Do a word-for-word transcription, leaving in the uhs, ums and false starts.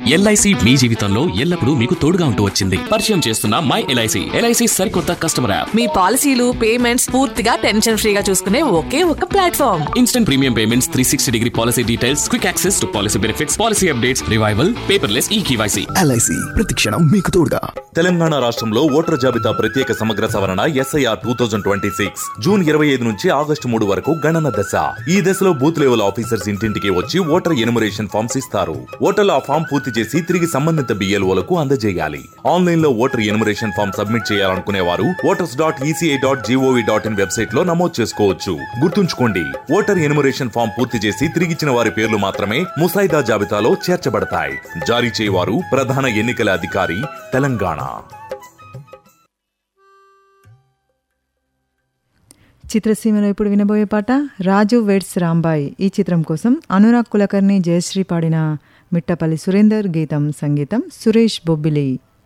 LIC మీ జీవితంలో ఎల్లప్పుడూ మీకు తోడుగా ఉంటూ వచ్చింది. పరిచయం చేస్తున్న మై ఎల్ఐసి ఎల్ఐసి సరికొత్త కస్టమర్ యాప్. మీ పాలసీలు పేమెంట్స్ పూర్తిగా టెన్షన్ ఫ్రీగా చూసుకునే ఒకే ఒక platform. Instant premium payments, three sixty degree policy details, quick access to policy benefits, policy updates, revival, paperless ఈ కేవైసీ. ఎల్ఐసి ప్రతిక్షణం మీకు తోడుగా. తెలంగాణ రాష్ట్రంలో ఓటర్ జాబితా ప్రత్యేక సమగ్ర సవరణ SIR two thousand twenty six June ఇరవై ఐదు నుంచి ఆగస్టు మూడు వరకు గణన దశ. ఈ దశలో బూత్ లెవెల్ ఆఫీసర్స్ ఇంటింటికి వచ్చి ఓటర్ ఎనుమరేషన్ ఫామ్స్ ఇస్తారు. ఓటర్లు ఆ ఫామ్ పూర్తి చేసి తిరిగి సంబంధిత బిఎల్ఓలకు అందజేయాలి. ఆన్లైన్ లో ఓటర్ ఎనుమరేషన్ ఫామ్ సబ్మిట్ చేయాలనుకునే వారు voters dot ECI dot GOV dot in website లో నమోదు చేసుకోవచ్చు. గుర్తుంచుకోండి, ఓటర్ ఎనుమరేషన్ ఫామ్ పూర్తి చేసి తిరిగిచ్చిన వారి పేర్లు మాత్రమే ముసాయిదా జాబితాలో చేర్చబడతాయి. జారీ చేయవారు ప్రధాన ఎన్నికల అధికారి, తెలంగాణ. చిత్రసీమలో ఇప్పుడు వినబోయే పాట రాజు వెడ్స్ రాంబాయి. ఈ చిత్రం కోసం అనురాగ్ కులకర్ణి, జయశ్రీ పాడిన మిట్టపల్లి సురేందర్ గీతం, సంగీతం సురేష్ బొబ్బిలి.